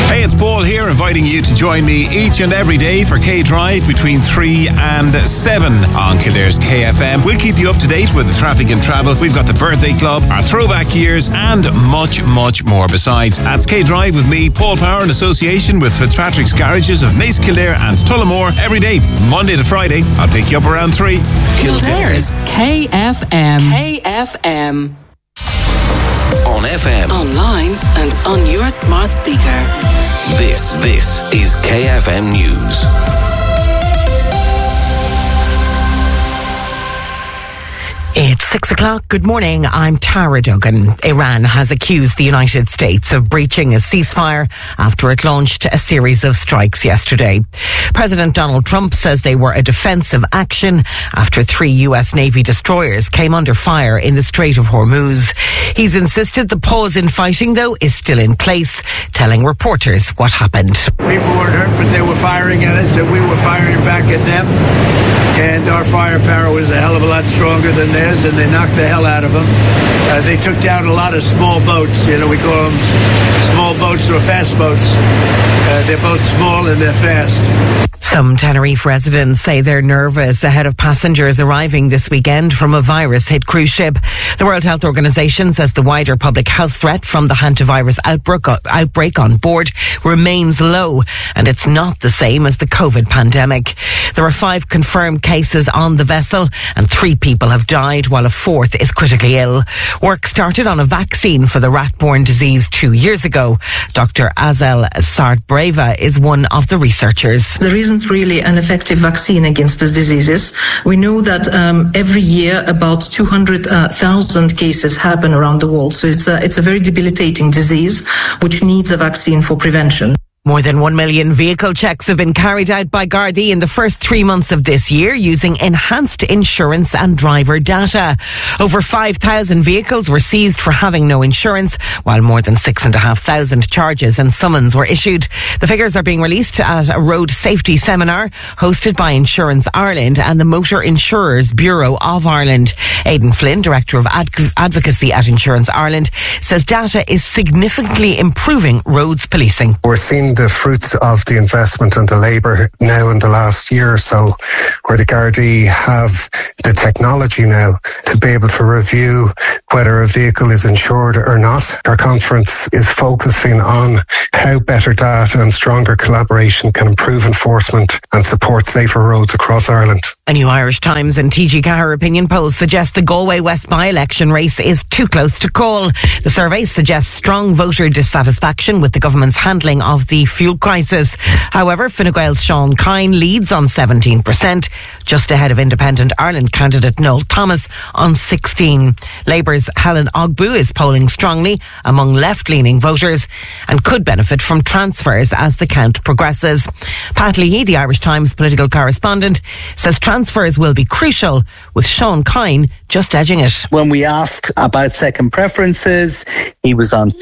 Hey, it's Paul here, inviting you to join me each and every day for K-Drive between 3 and 7 on Kildare's KFM. We'll keep you up to date with the traffic and travel. We've got the birthday club, our throwback years, and much, much more. Besides, that's K-Drive with me, Paul Power, in association with Fitzpatrick's Garages of Naas, Kildare and Tullamore every day, Monday to Friday. I'll pick you up around 3. Kildare's KFM. KFM. On FM, online and on your smart speaker. This is KFM News. It's 6 o'clock. Good morning. I'm Tara Duggan. Iran has accused the United States of breaching a ceasefire after it launched a series of strikes yesterday. President Donald Trump says they were a defensive action after 3 U.S. Navy destroyers came under fire in the Strait of Hormuz. He's insisted the pause in fighting, though, is still in place, telling reporters what happened. People weren't hurt, but they were firing at us, and we were firing back at them. And our firepower was a hell of a lot stronger than theirs, and they knocked the hell out of them. They took down a lot of small boats. You know, we call them small boats or fast boats. They're both small and they're fast. Some Tenerife residents say they're nervous ahead of passengers arriving this weekend from a virus-hit cruise ship. The World Health Organization says the wider public health threat from the hantavirus outbreak on board remains low, and it's not the same as the COVID pandemic. There are 5 confirmed cases on the vessel, and 3 people have died, while a 4th is critically ill. Work started on a vaccine for the rat-borne disease 2 years ago. Dr. Azel Sardbreva is one of the researchers. There isn't really an effective vaccine against the diseases. We know that every year about 200,000 cases happen around the world. So it's a very debilitating disease which needs a vaccine for prevention. More than 1 million vehicle checks have been carried out by Gardaí in the first 3 months of this year using enhanced insurance and driver data. Over 5,000 vehicles were seized for having no insurance, while more than 6,500 charges and summons were issued. The figures are being released at a road safety seminar hosted by Insurance Ireland and the Motor Insurers Bureau of Ireland. Aidan Flynn, Director of Advocacy at Insurance Ireland, says data is significantly improving roads policing. We're seeing the fruits of the investment and the labour now in the last year or so, where the Gardaí have the technology now to be able to review whether a vehicle is insured or not. Our conference is focusing on how better data and stronger collaboration can improve enforcement and support safer roads across Ireland. A new Irish Times and TG Ceathair opinion poll suggests the Galway West by-election race is too close to call. The survey suggests strong voter dissatisfaction with the government's handling of the fuel crisis. However, Fine Gael's Sean Kine leads on 17%, just ahead of Independent Ireland candidate Noel Thomas on 16%. Labour's Helen Ogbu is polling strongly among left-leaning voters and could benefit from transfers as the count progresses. Pat Leahy, the Irish Times political correspondent, says transfers will be crucial, with Sean Kine just edging it. When we asked about second preferences, he was on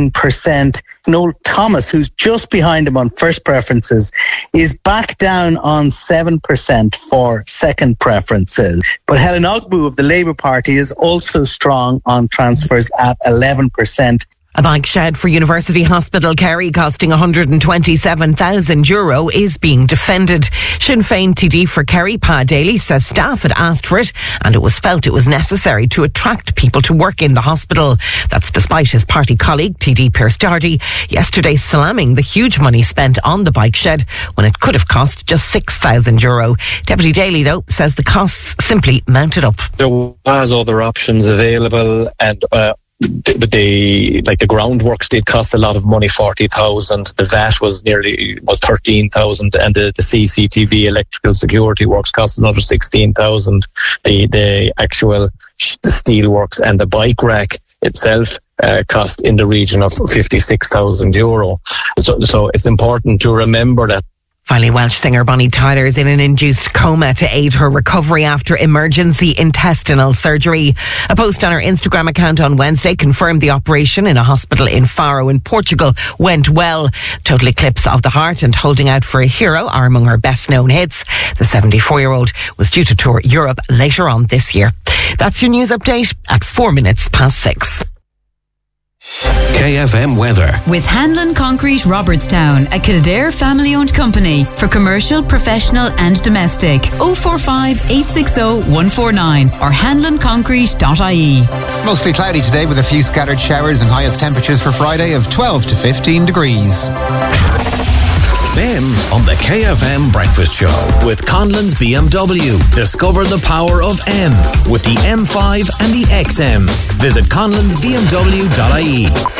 15%. Noel Thomas, who's just behind him on first preferences, is back down on 7% for second preferences. But Helen Ogbu of the Labour Party is also strong on transfers at 11%. A bike shed for University Hospital Kerry costing €127,000 is being defended. Sinn Féin TD for Kerry, Pa Daly, says staff had asked for it and it was felt it was necessary to attract people to work in the hospital. That's despite his party colleague, TD Pearse Doherty, yesterday slamming the huge money spent on the bike shed when it could have cost just €6,000. Deputy Daly, though, says the costs simply mounted up. There was other options available, and but the groundworks did cost a lot of money, 40,000. The VAT was 13,000, and the CCTV electrical security works cost another 16,000. The actual steel works and the bike rack itself cost in the region of €56,000. So it's important to remember that. Finally, Welsh singer Bonnie Tyler is in an induced coma to aid her recovery after emergency intestinal surgery. A post on her Instagram account on Wednesday confirmed the operation in a hospital in Faro in Portugal went well. Total Eclipse of the Heart and Holding Out for a Hero are among her best known hits. The 74-year-old was due to tour Europe later on this year. That's your news update at 6:04. KFM weather. With Hanlon Concrete Robertstown, a Kildare family-owned company for commercial, professional and domestic. 045 860 149 or hanlonconcrete.ie. Mostly cloudy today with a few scattered showers and highest temperatures for Friday of 12 to 15 degrees. Ben on the KFM Breakfast Show with Conlon's BMW. Discover the power of M with the M5 and the XM. Visit conlonsbmw.ie.